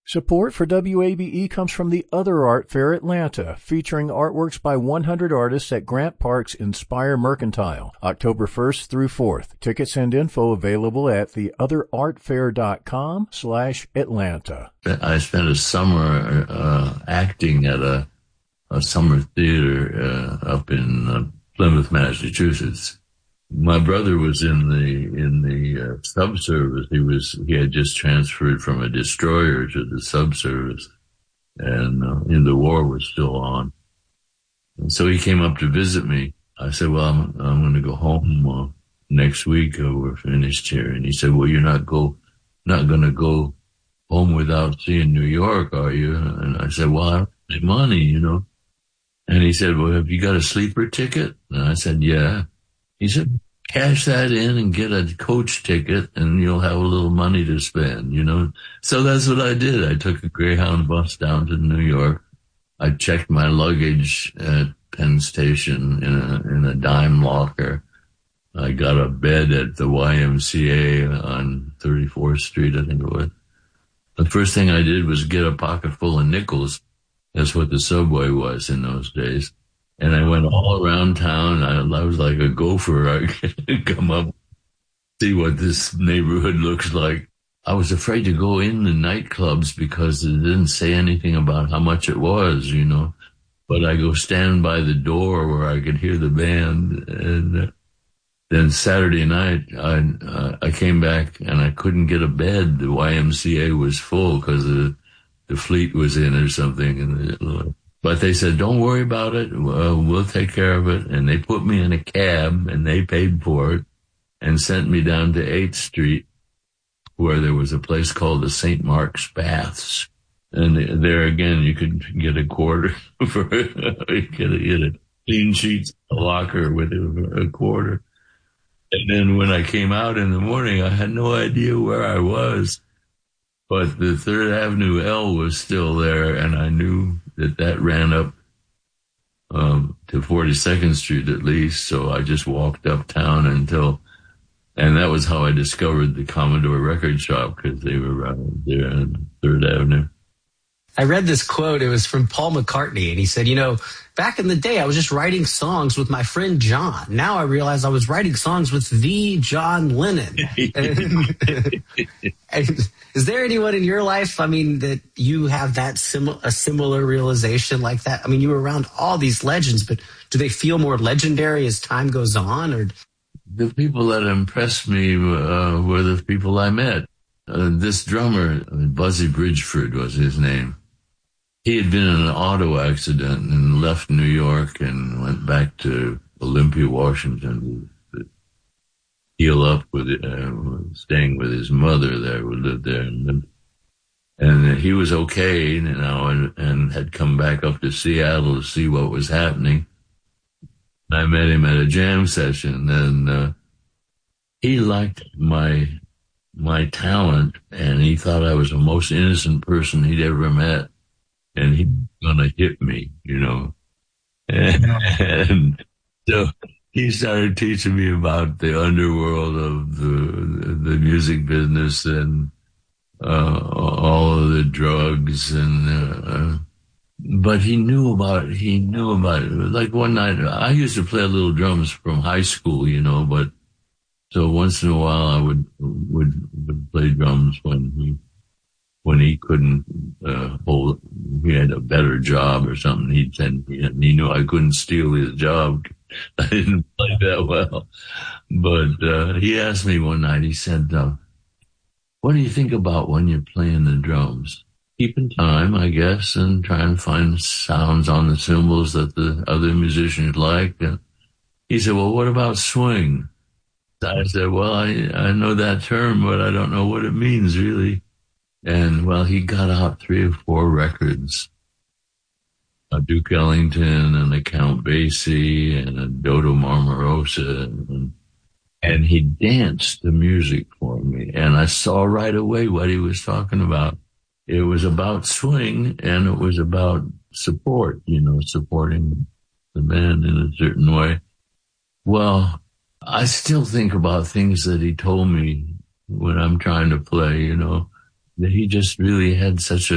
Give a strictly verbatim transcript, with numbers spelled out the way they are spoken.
Support for W A B E comes from the Other Art Fair Atlanta, featuring artworks by one hundred artists at Grant Park's Inspire Mercantile, October first through fourth. Tickets and info available at the other art fair dot com slash Atlanta. I spent a summer uh, acting at a, a summer theater uh, up in uh, Plymouth, Massachusetts. My brother was in the in the uh, subservice. He was he had just transferred from a destroyer to the subservice, and uh, and the war was still on. And so he came up to visit me. I said, "Well, I'm I'm going to go home uh, next week. Uh, we're finished here." And he said, "Well, you're not go not going to go home without seeing New York, are you?" And I said, "Well, I don't have money, you know." And he said, "Well, have you got a sleeper ticket?" And I said, "Yeah." He said, "Cash that in and get a coach ticket and you'll have a little money to spend, you know." So that's what I did. I took a Greyhound bus down to New York. I checked my luggage at Penn Station in a, in a dime locker. I got a bed at the Y M C A on thirty-fourth Street, I think it was. The first thing I did was get a pocket full of nickels. That's what the subway was in those days. And I went all around town. I, I was like a gopher. I could come up, see what this neighborhood looks like. I was afraid to go in the nightclubs because it didn't say anything about how much it was, you know. But I go stand by the door where I could hear the band. And uh, then Saturday night, I uh, I came back and I couldn't get a bed. The Y M C A was full because the, the fleet was in or something. And it, But they said, "Don't worry about it. Uh, we'll take care of it." And they put me in a cab and they paid for it and sent me down to eighth Street where there was a place called the Saint Mark's Baths. And there again, you could get a quarter for you could get a clean sheets, a locker with a, a quarter. And then when I came out in the morning, I had no idea where I was. But the Third Avenue L was still there, and I knew that that ran up um, to forty-second Street at least. So I just walked uptown until, and that was how I discovered the Commodore Record Shop, because they were right there on Third Avenue. I read this quote. It was from Paul McCartney, and he said, "You know, back in the day, I was just writing songs with my friend John. Now I realize I was writing songs with the John Lennon." and, and is there anyone in your life, I mean, that you have that sim- a similar realization like that? I mean, you were around all these legends, but do they feel more legendary as time goes on? Or the people that impressed me uh, were the people I met. Uh, this drummer, Buzzy Bridgeford was his name. He had been in an auto accident and left New York and went back to Olympia, Washington to heal up with it, uh, staying with his mother there, who lived there. And, and he was okay, you know, and, and had come back up to Seattle to see what was happening. I met him at a jam session, and uh, he liked my my talent, and he thought I was the most innocent person he'd ever met. And he was going to hit me, you know. And, and so he started teaching me about the underworld of the the music business and uh, all of the drugs. And uh, but he knew about it. He knew about it. Like one night, I used to play a little drums from high school, you know. But so once in a while, I would would, would play drums when he. When he couldn't uh, hold, he had a better job or something. He said he knew I couldn't steal his job. I didn't play that well. But uh, he asked me one night, he said, uh, "What do you think about when you're playing the drums?" Keeping time, I guess, and trying to find sounds on the cymbals that the other musicians like. And he said, "Well, what about swing?" I said, "Well, I, I know that term, but I don't know what it means, really." And, well, he got out three or four records, a Duke Ellington and a Count Basie and a Dodo Marmarosa. And, and he danced the music for me. And I saw right away what he was talking about. It was about swing, and it was about support, you know, supporting the band in a certain way. Well, I still think about things that he told me when I'm trying to play, you know. That he just really had such a